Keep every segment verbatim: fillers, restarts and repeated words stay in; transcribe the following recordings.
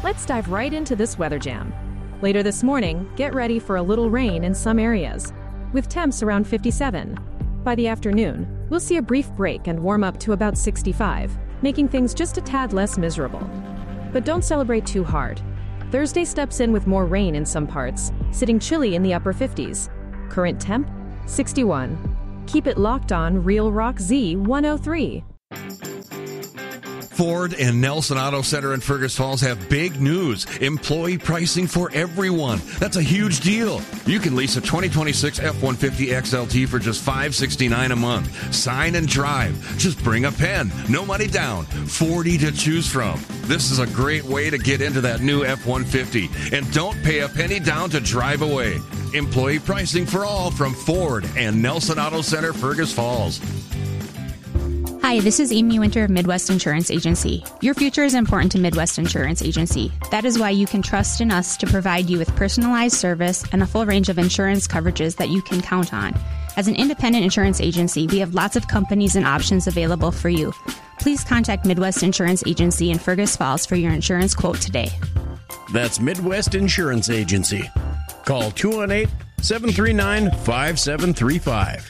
Let's dive right into this weather jam. Later this morning, get ready for a little rain in some areas, with temps around fifty-seven. By the afternoon, we'll see a brief break and warm up to about sixty-five, making things just a tad less miserable. But don't celebrate too hard. Thursday steps in with more rain in some parts, sitting chilly in the upper fifties. Current temp, sixty-one. Keep it locked on Real Rock Z one oh three. Ford and Nelson Auto Center in Fergus Falls have big news. Employee pricing for everyone. That's a huge deal. You can lease a twenty twenty-six F one fifty X L T for just five hundred sixty-nine dollars a month. Sign and drive. Just bring a pen. No money down. forty to choose from. This is a great way to get into that new F one fifty. And don't pay a penny down to drive away. Employee pricing for all from Ford and Nelson Auto Center, Fergus Falls. Hi, this is Amy Winter of Midwest Insurance Agency. Your future is important to Midwest Insurance Agency. That is why you can trust in us to provide you with personalized service and a full range of insurance coverages that you can count on. As an independent insurance agency, we have lots of companies and options available for you. Please contact Midwest Insurance Agency in Fergus Falls for your insurance quote today. That's Midwest Insurance Agency. Call two one eight, seven three nine, five seven three five.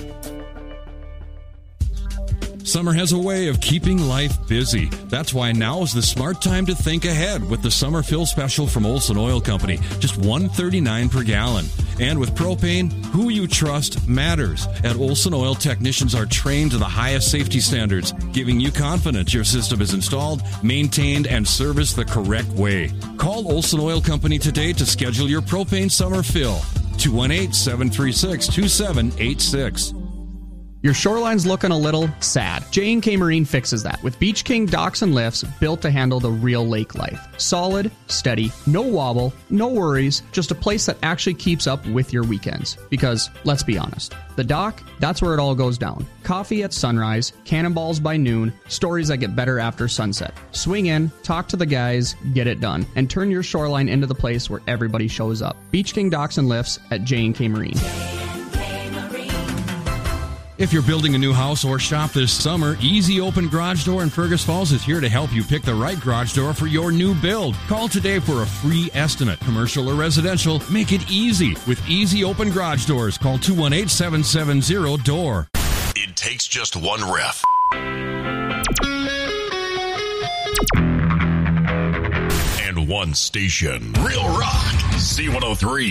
Summer has a way of keeping life busy. That's why now is the smart time to think ahead with the summer fill special from Olson Oil Company. Just one dollar and thirty-nine cents per gallon. And with propane, who you trust matters. At Olson Oil, technicians are trained to the highest safety standards, giving you confidence your system is installed, maintained, and serviced the correct way. Call Olson Oil Company today to schedule your propane summer fill. two one eight, seven three six, two seven eight six. Your shoreline's looking a little sad. J and K Marine fixes that with Beach King docks and lifts built to handle the real lake life. Solid, steady, no wobble, no worries, just a place that actually keeps up with your weekends. Because, let's be honest, the dock, that's where it all goes down. Coffee at sunrise, cannonballs by noon, stories that get better after sunset. Swing in, talk to the guys, get it done, and turn your shoreline into the place where everybody shows up. Beach King docks and lifts at J and K Marine. If you're building a new house or shop this summer, Easy Open Garage Door in Fergus Falls is here to help you pick the right garage door for your new build. Call today for a free estimate. Commercial or residential, make it easy with Easy Open Garage Doors. Call two one eight, seven seven zero, D O O R. It takes just one ref. And one station. Real Rock, Z one oh three.